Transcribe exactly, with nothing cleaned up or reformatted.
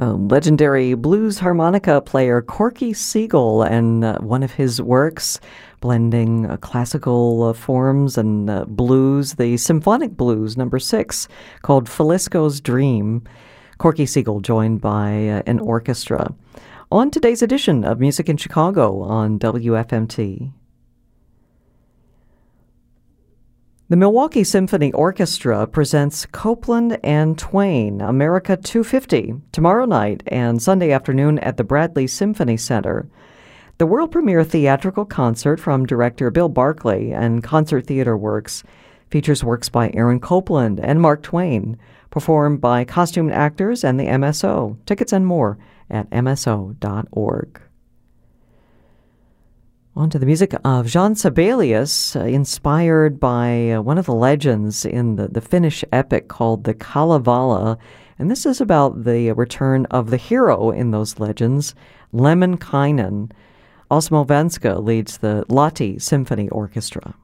Uh, legendary blues harmonica player Corky Siegel and uh, one of his works blending uh, classical uh, forms and uh, blues, the symphonic blues number six called Falisco's Dream. Corky Siegel joined by uh, an orchestra. On today's edition of Music in Chicago on W F M T. The Milwaukee Symphony Orchestra presents Copland and Twain, America two fifty, tomorrow night and Sunday afternoon at the Bradley Symphony Center. The world premiere theatrical concert from director Bill Barclay and Concert Theater Works features works by Aaron Copland and Mark Twain, performed by costumed actors and the M S O. Tickets and more at M S O dot org. On to the music of Jean Sibelius, uh, inspired by uh, one of the legends in the, the Finnish epic called the Kalevala. And this is about the return of the hero in those legends, Lemminkainen. Osmo Venska leads the Lahti Symphony Orchestra.